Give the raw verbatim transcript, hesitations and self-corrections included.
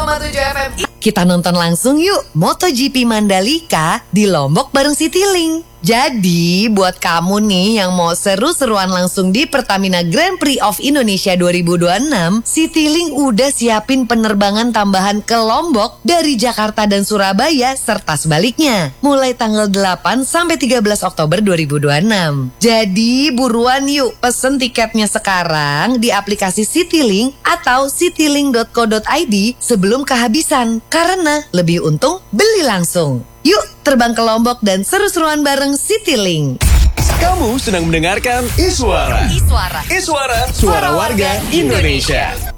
koma tujuh F M. Kita nonton langsung yuk MotoGP Mandalika di Lombok bareng Citylink. Jadi buat kamu nih yang mau seru-seruan langsung di Pertamina Grand Prix of Indonesia dua ribu dua puluh enam, Citylink udah siapin penerbangan tambahan ke Lombok dari Jakarta dan Surabaya serta sebaliknya mulai tanggal delapan sampai tiga belas Oktober dua ribu dua puluh enam. Jadi buruan yuk pesen tiketnya sekarang di aplikasi Citylink atau citylink dot co dot i d sebelum kehabisan karena lebih untung beli langsung. Yuk terbang ke Lombok dan seru-seruan bareng Citylink. Kamu sedang mendengarkan Iswara. Iswara. Iswara, suara warga Indonesia.